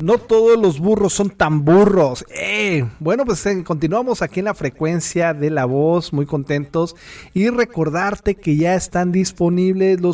No todos los burros son tan burros. Bueno, pues continuamos aquí en la frecuencia de la voz, muy contentos. Y recordarte que ya están disponibles los